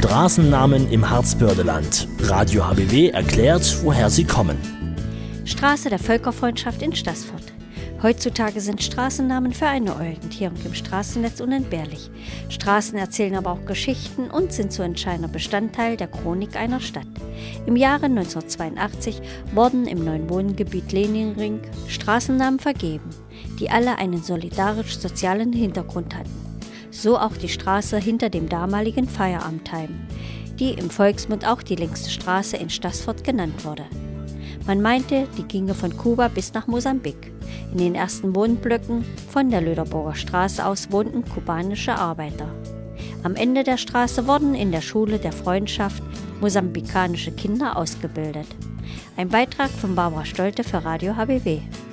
Straßennamen im Harzbördeland. Radio HBW erklärt, woher sie kommen. Straße der Völkerfreundschaft in Staßfurt. Heutzutage sind Straßennamen für eine Orientierung im Straßennetz unentbehrlich. Straßen erzählen aber auch Geschichten und sind so entscheidender Bestandteil der Chronik einer Stadt. Im Jahre 1982 wurden im neuen Wohngebiet Leninring Straßennamen vergeben, die alle einen solidarisch-sozialen Hintergrund hatten. So auch die Straße hinter dem damaligen Feieramtheim, die im Volksmund auch die längste Straße in Staßfurt genannt wurde. Man meinte, die ginge von Kuba bis nach Mosambik. In den ersten Wohnblöcken von der Löderburger Straße aus wohnten kubanische Arbeiter. Am Ende der Straße wurden in der Schule der Freundschaft mosambikanische Kinder ausgebildet. Ein Beitrag von Barbara Stolte für Radio HBW.